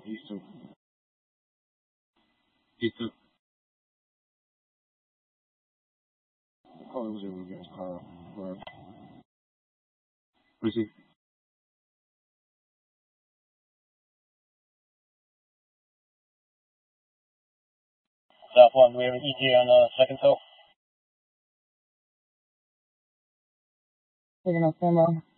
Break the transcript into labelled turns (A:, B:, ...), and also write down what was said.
A: Listo. Listo. Probably was able to get his car up. Wherever. What is he?
B: South 1, we have an ETA on the second tow.
C: Taking up Samo.